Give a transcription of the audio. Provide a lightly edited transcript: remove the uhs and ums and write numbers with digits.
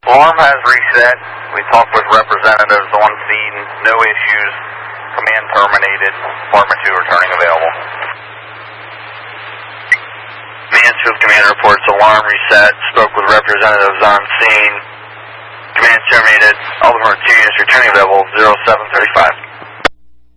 Alarm has reset. We talked with representatives on scene. No issues. Command terminated. Department 2 returning available. Mansfield Command reports alarm reset. Spoke with representatives on scene. Command terminated. All the 2 units returning available 0735.